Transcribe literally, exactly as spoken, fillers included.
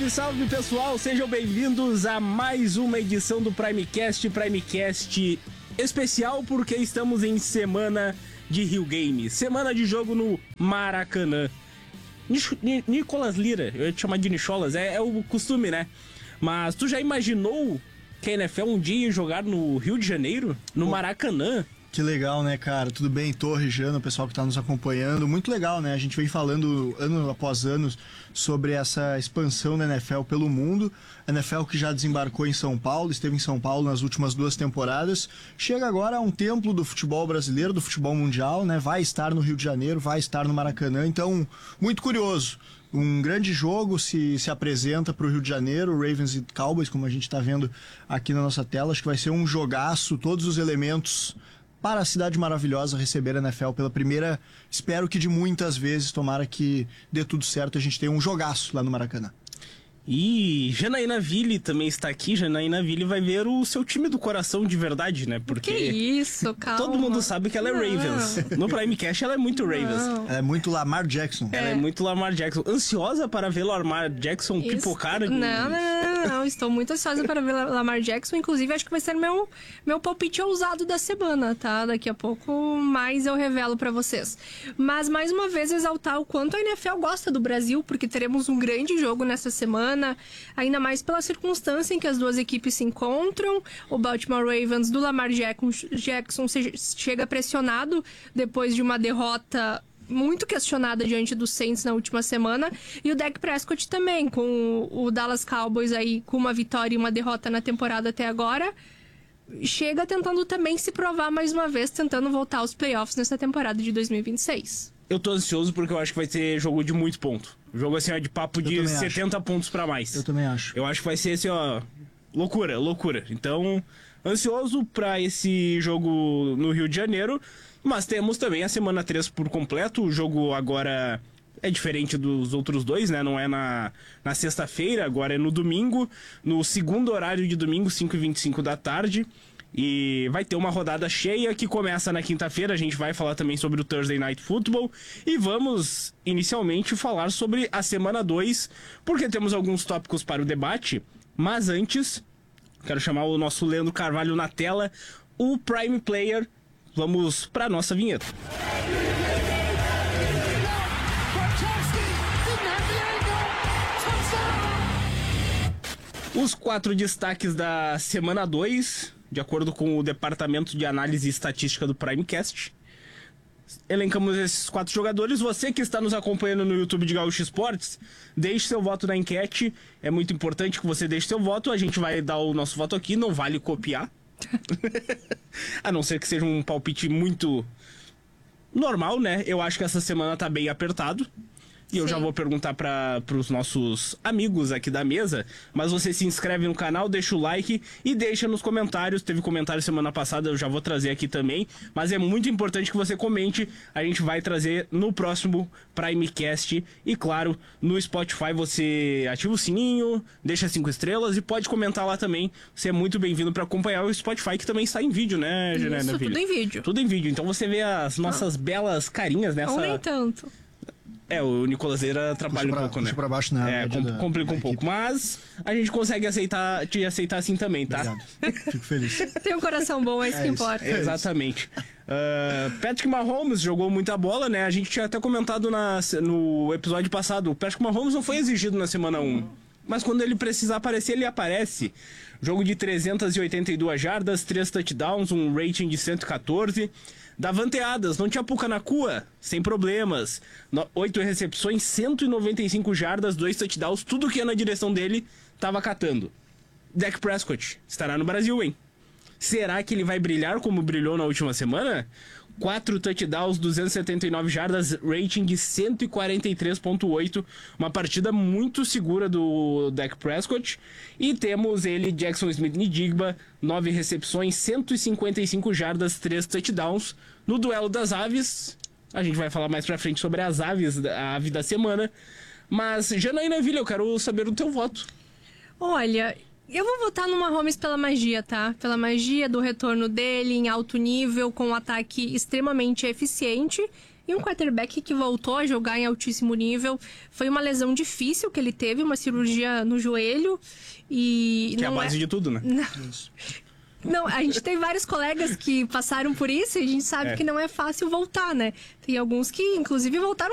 Salve, salve pessoal, sejam bem-vindos a mais uma edição do Primecast, Primecast especial porque estamos em semana de Rio Games, semana de jogo no Maracanã. Nicolas Lira, eu ia te chamar de Nicholas, é, é o costume, né? Mas tu já imaginou que a N F L um dia ia jogar no Rio de Janeiro, no Maracanã? Que legal, né, cara? Tudo bem, Torre, Jana, o pessoal que tá nos acompanhando. Muito legal, né? A gente vem falando ano após ano sobre essa expansão da N F L pelo mundo. A N F L que já desembarcou em São Paulo, esteve em São Paulo nas últimas duas temporadas. Chega agora a um templo do futebol brasileiro, do futebol mundial, né? Vai estar no Rio de Janeiro, vai estar no Maracanã. Então, muito curioso. Um grande jogo se, se apresenta para o Rio de Janeiro, Ravens e Cowboys, como a gente está vendo aqui na nossa tela. Acho que vai ser um jogaço, todos os elementos para a cidade maravilhosa receber a N F L pela primeira, espero que de muitas vezes, tomara que dê tudo certo, a gente tenha um jogaço lá no Maracanã. E Janaína Ville também está aqui. Janaína Ville vai ver o seu time do coração de verdade, né? Porque que isso, calma. Todo mundo sabe que ela é Não. Ravens. No Primecast ela é muito Ravens. Não. Ela é muito Lamar Jackson. Ela é. é muito Lamar Jackson. Ansiosa para ver Lamar Jackson Isso. pipocar? Não, não, não, não, não. Estou muito ansiosa para ver Lamar Jackson. Inclusive, acho que vai ser meu, meu palpite ousado da semana, tá? Daqui a pouco mais eu revelo para vocês. Mas, mais uma vez, exaltar o quanto a N F L gosta do Brasil, porque teremos um grande jogo nessa semana, ainda mais pela circunstância em que as duas equipes se encontram. O Baltimore Ravens do Lamar Jackson chega pressionado depois de uma derrota muito questionada diante dos Saints na última semana, e o Dak Prescott também, com o Dallas Cowboys aí com uma vitória e uma derrota na temporada até agora, chega tentando também se provar mais uma vez, tentando voltar aos playoffs nessa temporada de dois mil e vinte e seis. Eu tô ansioso porque eu acho que vai ter jogo de muito ponto. Jogo assim, ó, de papo de setenta acho. pontos pra mais. Eu também acho. Eu acho que vai ser assim, ó, loucura, loucura. Então, ansioso pra esse jogo no Rio de Janeiro, mas temos também a semana três por completo. O jogo agora é diferente dos outros dois, né? Não é na, na sexta-feira, agora é no domingo, no segundo horário de domingo, cinco e vinte e cinco da tarde. E vai ter uma rodada cheia que começa na quinta-feira. A gente vai falar também sobre o Thursday Night Football. E vamos, inicialmente, falar sobre a semana dois, porque temos alguns tópicos para o debate. Mas antes, quero chamar o nosso Leandro Carvalho na tela, o Prime Player. Vamos para a nossa vinheta. Os quatro destaques da semana dois, de acordo com o Departamento de Análise e Estatística do Primecast. Elencamos esses quatro jogadores. Você que está nos acompanhando no YouTube de Gaúcho Esportes, deixe seu voto na enquete. É muito importante que você deixe seu voto. A gente vai dar o nosso voto aqui, não vale copiar. A não ser que seja um palpite muito normal, né? Eu acho que essa semana tá bem apertado. E eu Sim. já vou perguntar para os nossos amigos aqui da mesa, mas você se inscreve no canal, deixa o like e deixa nos comentários. Teve comentário semana passada, eu já vou trazer aqui também, mas é muito importante que você comente. A gente vai trazer no próximo Primecast e, claro, no Spotify você ativa o sininho, deixa cinco estrelas e pode comentar lá também. Você é muito bem-vindo para acompanhar o Spotify, que também está em vídeo, né, Juliana? Isso, tudo em vídeo. Tudo em vídeo, então você vê as nossas ah. belas carinhas nessa... Ou nem tanto. É, o Nicolas Leira trabalha pra, um pouco, né? Puxa pra baixo, né? É, com, da, complica da um pouco. Mas a gente consegue aceitar, te aceitar assim também, tá? Obrigado. Fico feliz. Tem um coração bom, é isso é que isso. importa. É, exatamente. Uh, Patrick Mahomes jogou muita bola, né? A gente tinha até comentado na, no episódio passado. O Patrick Mahomes não foi exigido na semana um. Mas quando ele precisar aparecer, ele aparece. Jogo de trezentas e oitenta e duas jardas, três touchdowns, um rating de cento e catorze. Davante Adams, não tinha Puka Nacua, sem problemas. oito recepções, cento e noventa e cinco jardas, dois touchdowns, tudo que ia na direção dele, tava catando. Dak Prescott estará no Brasil, hein? Será que ele vai brilhar como brilhou na última semana? quatro touchdowns, duzentas e setenta e nove jardas, rating de cento e quarenta e três ponto oito. Uma partida muito segura do Dak Prescott. E temos ele, Jackson Smith-Njigba, nove recepções, cento e cinquenta e cinco jardas, três touchdowns. No duelo das aves, a gente vai falar mais pra frente sobre as aves, a ave da semana. Mas, Janaína Ville, eu quero saber o teu voto. Olha... Eu vou votar no Mahomes pela magia, tá? Pela magia do retorno dele em alto nível, com um ataque extremamente eficiente e um quarterback que voltou a jogar em altíssimo nível. Foi uma lesão difícil que ele teve, uma cirurgia no joelho. E que é a não base é... de tudo, né? Não. Não, a gente tem vários colegas que passaram por isso e a gente sabe É. que não é fácil voltar, né? Tem alguns que, inclusive, voltaram